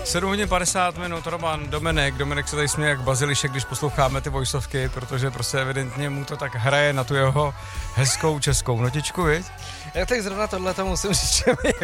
7 hodin 50 minut, Roman, Dominik se tady směje jak bazilišek, když posloucháme ty voiceovky, protože prostě evidentně mu to tak hraje na tu jeho hezkou českou notičku, viď? Já tak zrovna tohle to musím říct, že mi